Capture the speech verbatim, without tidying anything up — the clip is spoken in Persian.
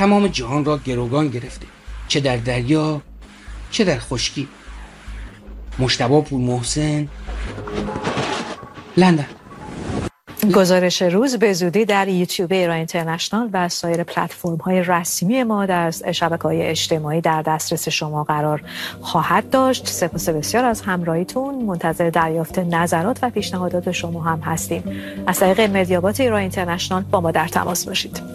تمام جهان را گروگان گرفته، چه در دریا چه در خشکی. مجتبی پور محسن، لندن. گزارش روز به زودی در یوتیوب ایران اینترنشنال و سایر پلتفرم‌های رسمی ما در شبکه‌های اجتماعی در دسترس شما قرار خواهد داشت. سپاس بسیار از همراهیتون. منتظر دریافت نظرات و پیشنهادات شما هم هستیم. از طریق مدیابات ایران اینترنشنال با ما در تماس باشید.